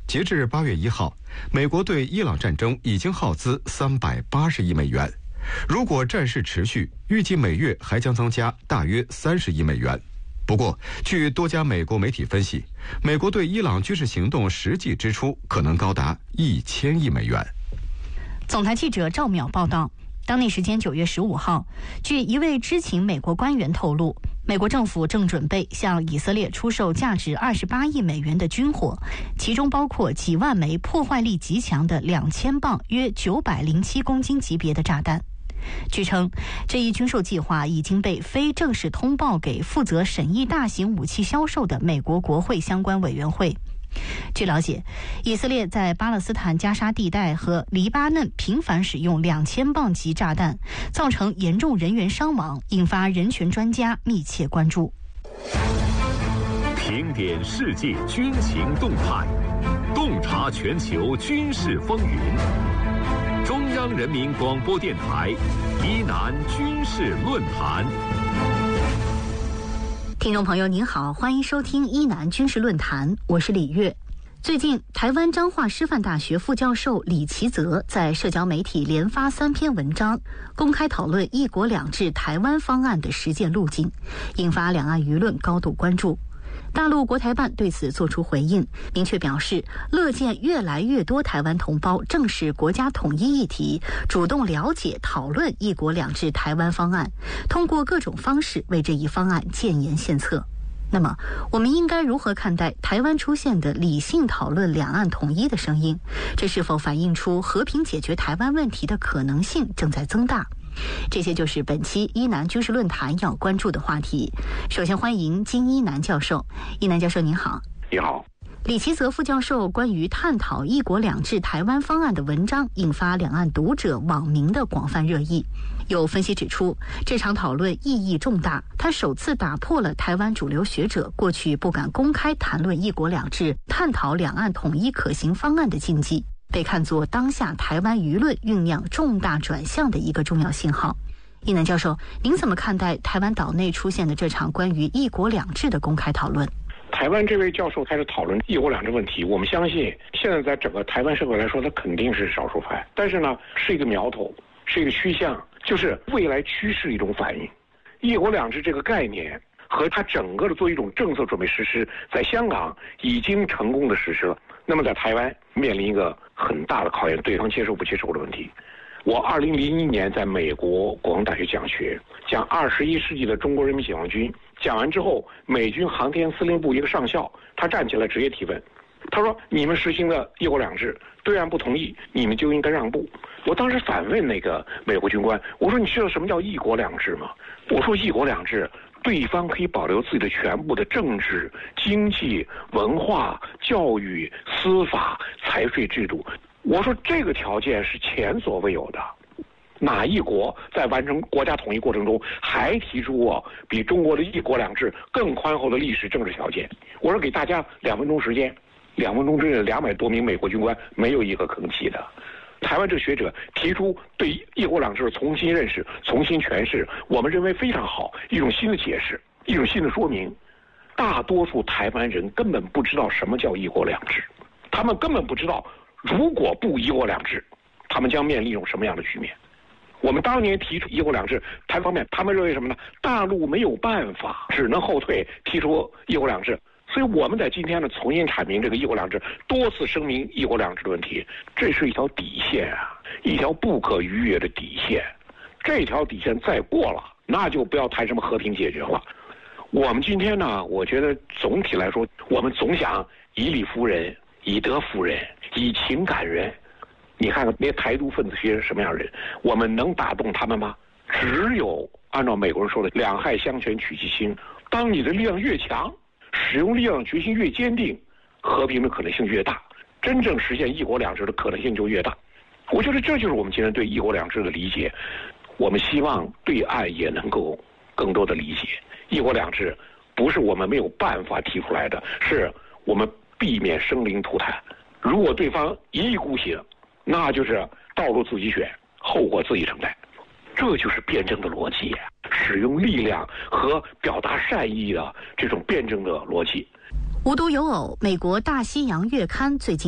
截至8月1号，美国对伊朗战争已经耗资380亿美元。如果战事持续，预计每月还将增加大约30亿美元。不过，据多家美国媒体分析，美国对伊朗军事行动实际支出可能高达1000亿美元。 总台记者赵淼报道，当地时间9月15号，据一位知情美国官员透露，美国政府正准备向以色列出售价值28亿美元的军火，其中包括几万枚破坏力极强的2000磅约907公斤级别的炸弹。据称，这一军售计划已经被非正式通报给负责审议大型武器销售的美国国会相关委员会。据了解，以色列在巴勒斯坦加沙地带和黎巴嫩频繁使用2000磅级炸弹，造成严重人员伤亡，引发人权专家密切关注。 评点世界军情动态，洞察全球军事风云。中央人民广播电台伊南军事论坛。 听众朋友您好，欢迎收听伊南军事论坛，我是李月。最近，台湾彰化师范大学副教授李其泽在社交媒体连发3篇文章，公开讨论一国两制台湾方案的实践路径，引发两岸舆论高度关注。大陆国台办对此作出回应，明确表示乐见越来越多台湾同胞正视国家统一议题，主动了解讨论一国两制台湾方案，通过各种方式为这一方案建言献策。那么，我们应该如何看待台湾出现的理性讨论两岸统一的声音？这是否反映出和平解决台湾问题的可能性正在增大？这些就是本期伊南军事论坛要关注的话题。首先欢迎金一南教授。一南教授您好。 你好。 李其泽副教授关于探讨一国两制台湾方案的文章引发两岸读者网民的广泛热议。有分析指出，这场讨论意义重大，它首次打破了台湾主流学者过去不敢公开谈论一国两制、探讨两岸统一可行方案的禁忌，被看作当下台湾舆论酝酿重大转向的一个重要信号。一南教授，您怎么看待台湾岛内出现的这场关于一国两制的公开讨论？ 台湾这位教授开始讨论一国两制问题，我们相信现在在整个台湾社会来说，它肯定是少数派，但是呢，是一个苗头，是一个趋向，就是未来趋势的一种反应。一国两制这个概念和它整个的做一种政策准备实施，在香港已经成功的实施了，那么在台湾面临一个很大的考验，对方接受不接受的问题。我2001年在美国国防大学讲学，讲21世纪的中国人民解放军，讲完之后，美军航天司令部一个上校，他站起来直接提问，他说：“你们实行的一国两制，对岸不同意，你们就应该让步。”我当时反问那个美国军官，我说：“你知道什么叫一国两制吗？”我说：“一国两制，对方可以保留自己的全部的政治、经济、文化、教育、司法、财税制度。”我说这个条件是前所未有的，哪一国在完成国家统一过程中还提出过比中国的一国两制更宽厚的历史政治条件？我说给大家2分钟时间，2分钟之内200多名美国军官没有一个吭气的。台湾这个学者提出对一国两制的重新认识、重新诠释，我们认为非常好，一种新的解释，一种新的说明。大多数台湾人根本不知道什么叫一国两制，他们根本不知道如果不一国两制，他们将面临一种什么样的局面？我们当年提出一国两制，台湾方面他们认为什么呢？大陆没有办法，只能后退，提出一国两制。所以我们在今天呢重新阐明这个一国两制，多次声明一国两制的问题，这是一条底线啊，一条不可逾越的底线。这条底线再过了，那就不要谈什么和平解决了。我们今天呢，我觉得总体来说，我们总想以理服人，以德服人，以情感人。你看看那些台独分子是什么样的人，我们能打动他们吗？只有按照美国人说的两害相权取其轻，当你的力量越强，使用力量决心越坚定，和平的可能性越大，真正实现一国两制的可能性就越大。我觉得这就是我们今天对一国两制的理解，我们希望对岸也能够更多的理解。一国两制不是我们没有办法提出来的，是我们避免生灵涂炭。如果对方一意孤行，那就是道路自己选，后果自己承担。这就是辩证的逻辑，使用力量和表达善意的这种辩证的逻辑。 无独有偶，美国《大西洋月刊》最近